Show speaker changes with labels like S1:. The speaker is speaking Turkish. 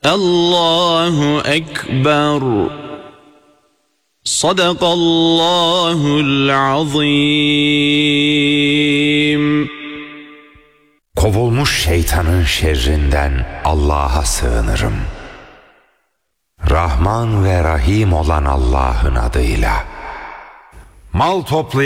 S1: Allahu Ekber. Sadakallahul azim.
S2: Kovulmuş şeytanın şerrinden Allah'a sığınırım. Rahman ve Rahim olan Allah'ın adıyla. Mal toplayan